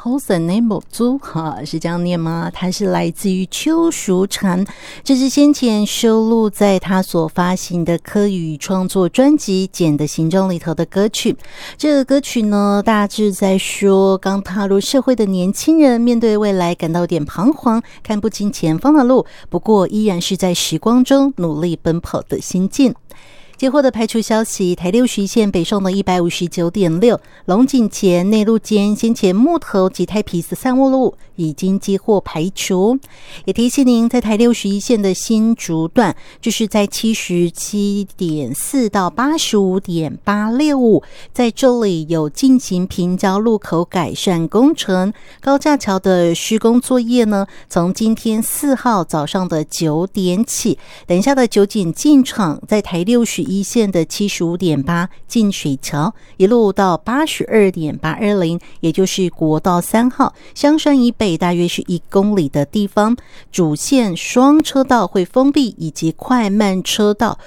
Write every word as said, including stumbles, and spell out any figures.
好神的某族哈，是这样念吗？它是来自于邱淑婵，这是先前收录在他所发行的科语创作专辑《茧的形状》里头的歌曲。这个歌曲呢，大致在说刚踏入社会的年轻人面对未来感到有点彷徨，看不清前方的路，不过依然是在时光中努力奔跑的心境。接获的排除消息，台六十一线北送的 一百五十九点六 龙井前内陆间先前木头及太皮十三路已经接获排除。也提醒您，在台六十一线的新竹段，就是在 七十七点四 到 八十五点八六五， 在这里有进行平交路口改善工程。高架桥的施工作业呢，从今天四号早上的九点起，等一下的九点进场，在台六十一线的 七十五点八 进水桥，一路到 八十二点八二零， 也就是国道三号香山以北大约是一公里的地方，主线双车道会封闭，以及快慢车道